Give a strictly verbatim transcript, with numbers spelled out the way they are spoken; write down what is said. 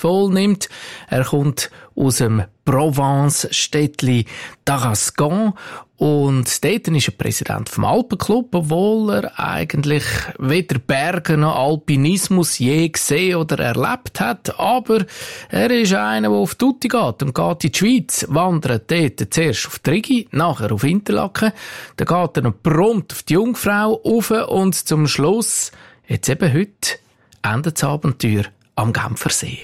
voll nimmt. Er kommt aus dem Provence-Städtli Tarascon und dort ist er Präsident vom Alpenclub, obwohl er eigentlich weder Berge noch Alpinismus je gesehen oder erlebt hat. Aber er ist einer, der auf Tutti geht und geht in die Schweiz, wandert dort zuerst auf die Rigi, nachher auf Interlaken, dann geht er noch prompt auf die Jungfrau rauf und zum Schluss, jetzt eben heute, endet das Abenteuer am Genfersee.